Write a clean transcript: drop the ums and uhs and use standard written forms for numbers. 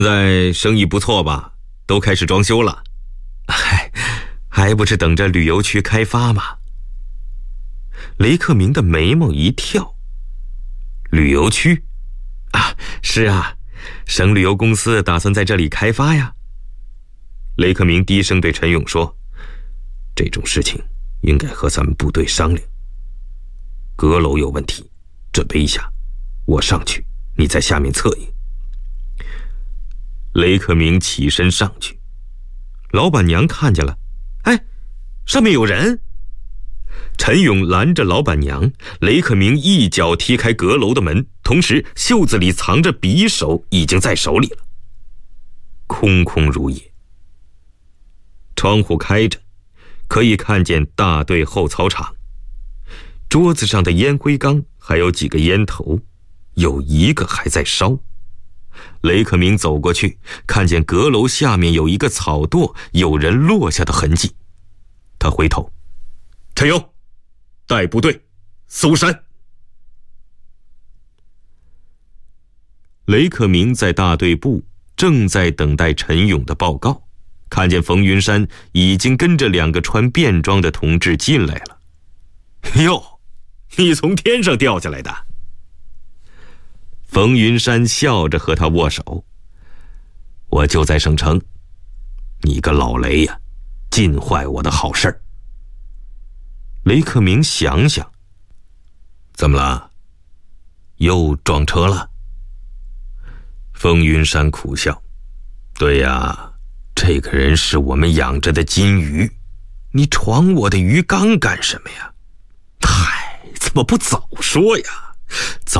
现在生意不错吧？都开始装修了。 嗨，还不是等着旅游区开发吗？ 雷克明的眉毛一跳。旅游区？ 啊，是啊，省旅游公司打算在这里开发呀。 雷克明低声对陈勇说，这种事情应该和咱们部队商量。阁楼有问题，准备一下，我上去，你在下面策应。雷克明起身上去，老板娘看见了，哎，上面有人。陈勇拦着老板娘，雷克明一脚踢开阁楼的门，同时袖子里藏着匕首已经在手里了。空空如也，窗户开着，可以看见大队后操场。桌子上的烟灰缸还有几个烟头，有一个还在烧。雷克明走过去，看见阁楼下面有一个草垛，有人落下的痕迹。他回头，陈勇，带部队搜山。雷克明在大队部正在等待陈勇的报告，看见冯云山已经跟着2个穿便装的同志进来了。哟，你从天上掉下来的？冯云山笑着和他握手。我就在省城，你个老雷呀，尽坏我的好事儿。雷克明想想，怎么了？又撞车了？冯云山苦笑，对呀，这个人是我们养着的金鱼，你闯我的鱼缸干什么呀？嗨，怎么不早说呀？早